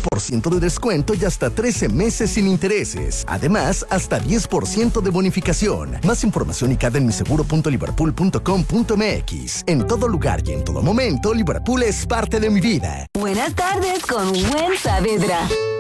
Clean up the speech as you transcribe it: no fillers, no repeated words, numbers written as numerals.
50% de descuento y hasta 13 meses sin intereses. Además, hasta 10% de bonificación. Más información y en miseguro.liverpool.com.mx. En todo lugar y en todo momento, Liverpool es parte de mi vida. Buenas tardes con Gwen Saavedra.